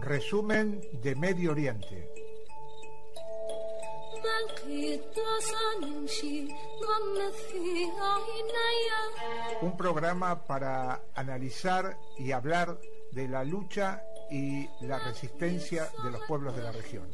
Resumen de Medio Oriente. Un programa para analizar y hablar de la lucha y la resistencia de los pueblos de la región.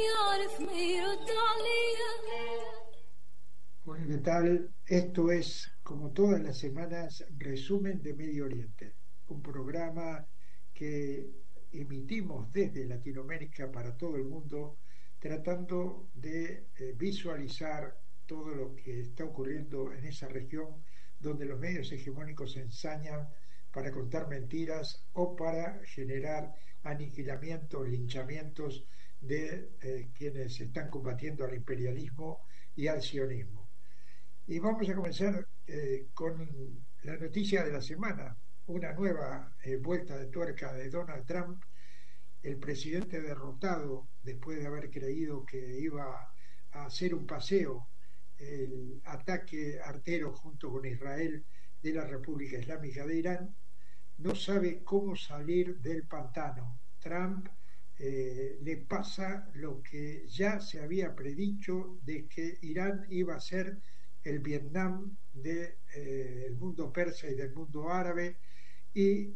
Bueno, ¿qué tal? Esto es, como todas las semanas, Resumen de Medio Oriente, un programa que emitimos desde Latinoamérica para todo el mundo, tratando de visualizar todo lo que está ocurriendo en esa región donde los medios hegemónicos se ensañan para contar mentiras o para generar aniquilamientos, linchamientos de quienes están combatiendo al imperialismo y al sionismo. Y vamos a comenzar con la noticia de la semana, una nueva vuelta de tuerca de Donald Trump, el presidente derrotado después de haber creído que iba a hacer un paseo, el ataque artero junto con Israel de la República Islámica de Irán, no sabe cómo salir del pantano. Trump le pasa lo que ya se había predicho de que Irán iba a ser el Vietnam del mundo persa y del mundo árabe, y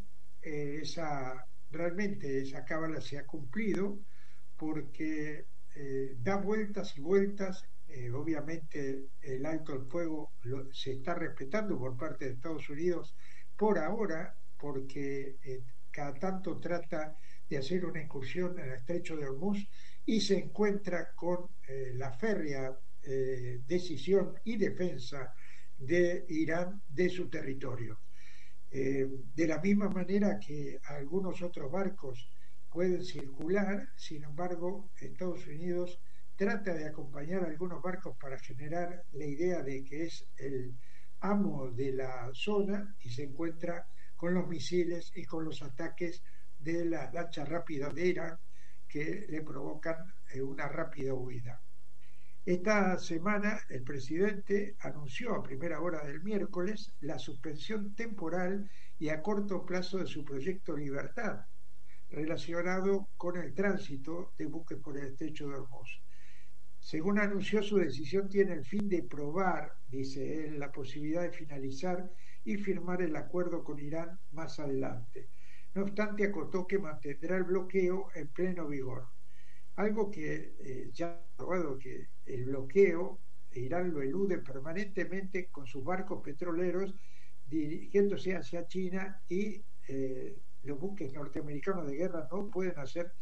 realmente esa cábala se ha cumplido porque da vueltas y vueltas. Obviamente el alto el fuego se está respetando por parte de Estados Unidos por ahora, porque cada tanto trata de hacer una incursión en el estrecho de Hormuz y se encuentra con la férrea decisión y defensa de Irán de su territorio. De la misma manera que algunos otros barcos pueden circular, sin embargo, Estados Unidos trata de acompañar a algunos barcos para generar la idea de que es el amo de la zona y se encuentra con los misiles y con los ataques de las lanchas rápidas de Irán que le provocan una rápida huida. Esta semana el presidente anunció a primera hora del miércoles la suspensión temporal y a corto plazo de su proyecto Libertad, relacionado con el tránsito de buques por el estrecho de Hormuz. Según anunció, su decisión tiene el fin de probar, dice él, la posibilidad de finalizar y firmar el acuerdo con Irán más adelante. No obstante, acotó que mantendrá el bloqueo en pleno vigor. Algo que ya ha probado que el bloqueo, Irán lo elude permanentemente con sus barcos petroleros dirigiéndose hacia China, y los buques norteamericanos de guerra no pueden hacer